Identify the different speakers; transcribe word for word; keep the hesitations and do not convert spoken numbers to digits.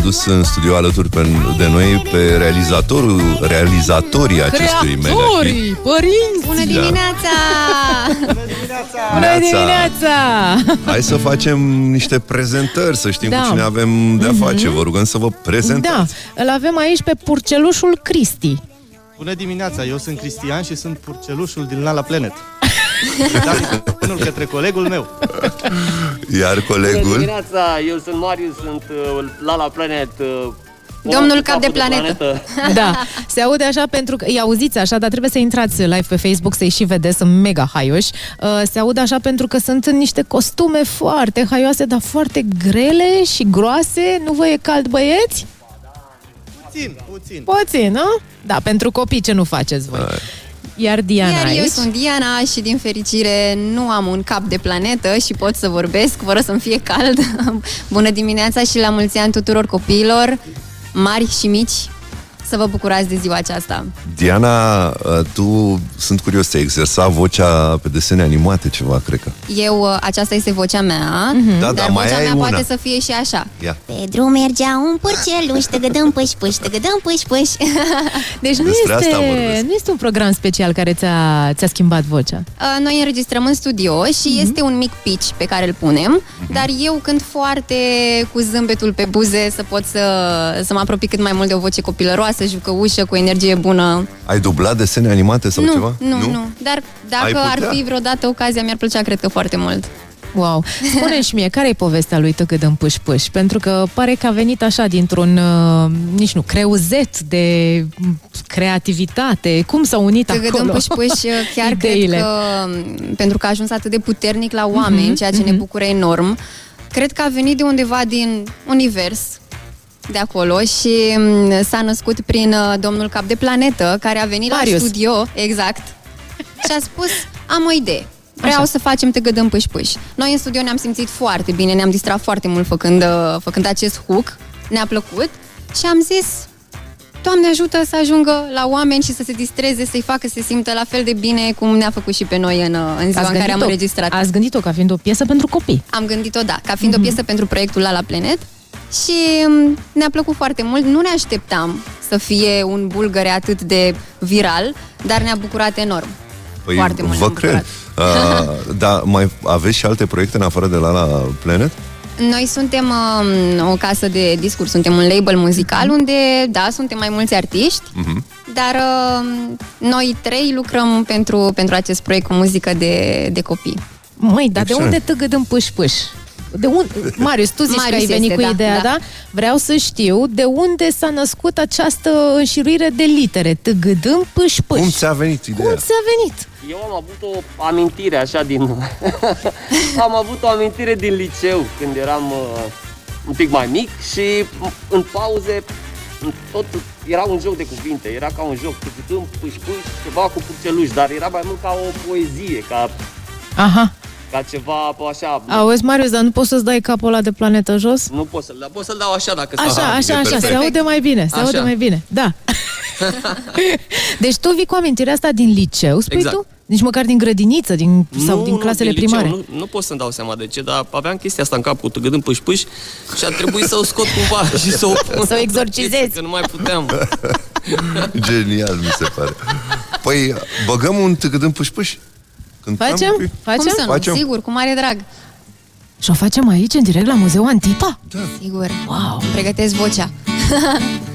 Speaker 1: adus în studio alături pe, de noi pe realizatorul, realizatorii acestui mega hit.
Speaker 2: Părinți!
Speaker 3: Bună dimineața!
Speaker 2: Bună dimineața! Bună dimineața!
Speaker 1: Hai să facem niște prezentări, să știm
Speaker 2: da.
Speaker 1: cu cine avem de-a face. Vă rugăm să vă prezentați.
Speaker 2: Da, îl avem aici pe purcelușul Cristi.
Speaker 4: Bună dimineața, eu sunt Cristian și sunt purcelușul din Lala Planet. Dați către colegul meu.
Speaker 1: Iar colegul?
Speaker 5: Bună dimineața, eu sunt Marius, sunt uh, Lala Planet. Uh,
Speaker 3: Domnul cap de planetă.
Speaker 5: de planetă.
Speaker 2: Da, se aude așa pentru că, îi auziți așa, dar trebuie să intrați live pe Facebook să-i și vedeți, sunt mega haioși. Uh, se aude așa pentru că sunt în niște costume foarte haioase, dar foarte grele și groase. Nu vă e cald, băieți?
Speaker 4: Puțin, puțin.
Speaker 2: Puțin, nu? Da, pentru copii ce nu faceți voi? Iar Diana
Speaker 3: Iar
Speaker 2: aici.
Speaker 3: eu sunt Diana și din fericire nu am un cap de planetă și pot să vorbesc fără să-mi fie cald. Bună dimineața și la mulți ani tuturor copiilor, mari și mici, să vă bucurați de ziua aceasta.
Speaker 1: Diana, tu, sunt curios, ți-ai exersat vocea pe desene animate ceva, cred că.
Speaker 3: Eu, aceasta este vocea mea,
Speaker 1: mm-hmm. da,
Speaker 3: dar
Speaker 1: da,
Speaker 3: vocea
Speaker 1: mai
Speaker 3: mea
Speaker 1: una.
Speaker 3: poate să fie și așa.
Speaker 1: Ia.
Speaker 3: Pe drum mergea un purceluș, tăgădăm pâș, pâș, tăgădăm pâș, pâș.
Speaker 2: Deci nu este, nu este un program special care ți-a, ți-a schimbat vocea.
Speaker 3: Noi înregistrăm în studio și mm-hmm. este un mic pitch pe care îl punem, mm-hmm. dar eu cânt foarte cu zâmbetul pe buze să pot să, să mă apropii cât mai mult de o voce copilăroasă, jucăușă, cu energie bună.
Speaker 1: Ai dublat desene animate sau
Speaker 3: nu,
Speaker 1: ceva?
Speaker 3: Nu, nu, nu. Dar dacă ar fi vreodată ocazia, mi-ar plăcea, cred că foarte mult.
Speaker 2: Wow. Spune-mi și mie, care e povestea lui Tăgădăm Pâș Pâș? Pentru că pare că a venit așa dintr-un, uh, nici nu, creuzet de creativitate. Cum s-au unit
Speaker 3: Tăgădăm
Speaker 2: acolo
Speaker 3: Pâș Pâș, chiar
Speaker 2: ideile.
Speaker 3: cred că, pentru că a ajuns atât de puternic la oameni, mm-hmm, ceea ce mm-hmm. ne bucură enorm, cred că a venit de undeva din univers, de acolo, și s-a născut prin uh, domnul cap de planetă, care a venit Marius. La studio, exact, și a spus, am o idee. Vreau Așa. să facem Tăgădăm Pâș Pâș. Noi în studio ne-am simțit foarte bine, ne-am distrat foarte mult făcând, uh, făcând acest hook, ne-a plăcut și am zis, Doamne ajută să ajungă la oameni și să se distreze, să-i facă să se simtă la fel de bine cum ne-a făcut și pe noi în, în ziua în care am înregistrat.
Speaker 2: Ați gândit-o ca fiind o piesă pentru copii?
Speaker 3: Am gândit-o, da, ca fiind mm-hmm. o piesă pentru proiectul Lala Planet. Și ne-a plăcut foarte mult. Nu ne așteptam să fie un bulgăre atât de viral, dar ne-a bucurat enorm.
Speaker 1: Păi,
Speaker 3: foarte mult
Speaker 1: vă cred. Uh, dar mai aveți și alte proiecte în afară de Lala Planet?
Speaker 3: Noi suntem um, o casă de discurs, suntem un label muzical unde, da, suntem mai mulți artiști, uh-huh. dar um, noi trei lucrăm pentru, pentru acest proiect cu muzică de, de copii.
Speaker 2: Măi, dar Excelent. De unde Tăgădăm Pâș Pâș? De unde? Marius, tu zici Marius că ai venit este, cu ideea, da, da? Vreau să știu de unde s-a născut această înșiruire de litere. Tăgădăm Pâș Pâș.
Speaker 1: Cum ți-a venit ideea?
Speaker 2: Cum ți-a venit?
Speaker 5: Eu am avut o amintire așa din... am avut o amintire din liceu, când eram uh, un pic mai mic și în pauze tot era un joc de cuvinte, era ca un joc, Tăgădăm Pâș Pâș, ceva cu purceluși, dar era mai mult ca o poezie, ca...
Speaker 2: Aha.
Speaker 5: Ca ceva așa...
Speaker 2: Auzi, Marius, dar nu poți să-ți dai capul ăla de planetă jos?
Speaker 5: Nu pot să-l dau, pot să-l dau așa dacă...
Speaker 2: Așa,
Speaker 5: aha,
Speaker 2: așa, așa, se aude mai bine, se
Speaker 5: așa.
Speaker 2: aude mai bine, da. Deci tu vii cu amintirea asta din liceu, spui
Speaker 5: exact.
Speaker 2: Tu? Nici măcar din grădiniță din, sau
Speaker 5: nu,
Speaker 2: din clasele
Speaker 5: nu, din
Speaker 2: primare?
Speaker 5: Liceu, nu, nu pot să-mi dau seama de ce, dar aveam chestia asta în cap cu Tăgădăm Pâș Pâș și a trebuit să o scot cumva și să o pun.
Speaker 2: Să o exorcizezi.
Speaker 5: Că nu mai puteam.
Speaker 1: Genial, mi se pare. Păi, băgăm un Tăgădăm Pâș Pâș?
Speaker 2: Cântăm? Facem? Facem?
Speaker 3: Cum să nu?
Speaker 1: Facem?
Speaker 3: Sigur, cu mare drag.
Speaker 2: Și o facem aici, în direct, la Muzeul Antipa?
Speaker 1: Da.
Speaker 3: Sigur.
Speaker 2: Wow.
Speaker 3: Îmi pregătesc vocea.